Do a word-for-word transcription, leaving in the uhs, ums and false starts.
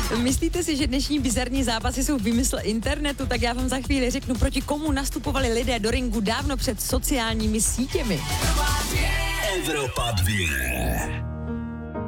Myslíte si, že dnešní bizarní zápasy jsou vymysl internetu? Tak já vám za chvíli řeknu, proti komu nastupovali lidé do ringu dávno před sociálními sítěmi. Evropa dvě.